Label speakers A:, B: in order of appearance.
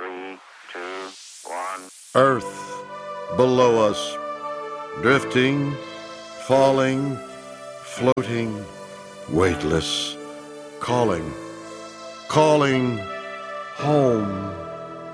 A: 3, 2, 1.
B: Earth below us, drifting, falling, floating, weightless, calling, calling home.